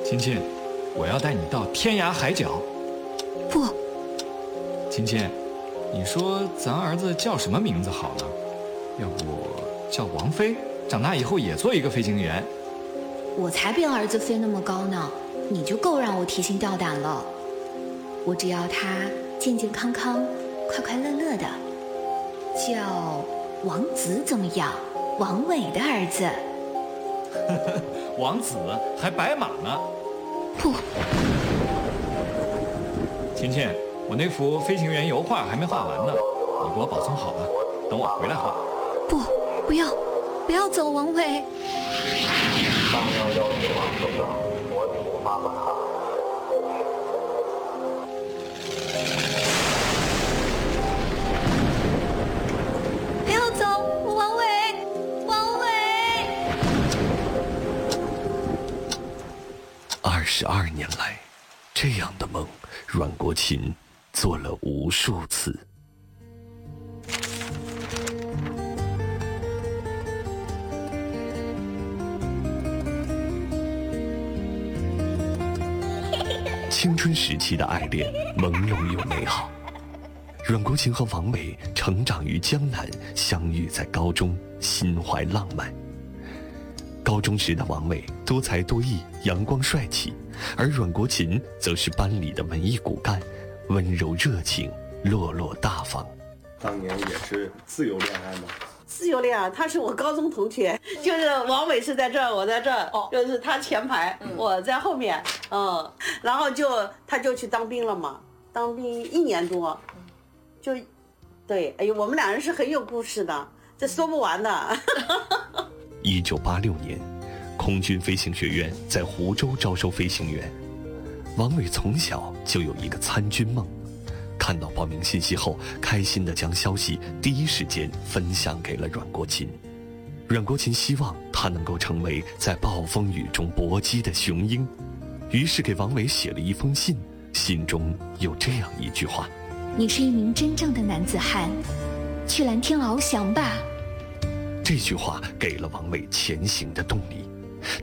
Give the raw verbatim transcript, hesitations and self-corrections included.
亲亲，我要带你到天涯海角。 不， 亲亲，你说咱儿子叫什么名字好呢？要不叫王飞，长大以后也做一个飞行员。 我才比儿子飞那么高呢，你就够让我提心吊胆了。我只要他健健康康、快快乐乐的，叫王子怎么样？王伟的儿子。 王子还白马呢。 不， 亲亲，我那幅飞行员油画还没画完呢，你给我保存好了，等我回来画。 不，不要，不要走，王伟。 当幺幺九号收到，我出发了。 不要走，王伟，王伟。 二十二年来，这样的梦，阮国琴做了无数次。青春时期的爱恋朦胧又美好。阮国琴和王伟成长于江南，相遇在高中，心怀浪漫。高中时的王伟多才多艺，阳光帅气，而阮国琴则是班里的文艺骨干，温柔热情，落落大方。 当年也是自由恋爱吗？ 自由恋爱，他是我高中同学，就是王伟是在这儿，我在这儿，哦、就是他前排，嗯、我在后面，嗯，然后就他就去当兵了嘛，当兵一年多，就，对，哎呦，我们两人是很有故事的，这说不完的。 一九八六年，空军飞行学院在湖州招收飞行员，王伟从小就有一个参军梦。看到报名信息后，开心地将消息第一时间分享给了阮国琴。阮国琴希望他能够成为在暴风雨中搏击的雄鹰，于是给王伟写了一封信，信中有这样一句话： 你是一名真正的男子汉，去蓝天翱翔吧。 这句话给了王伟前行的动力。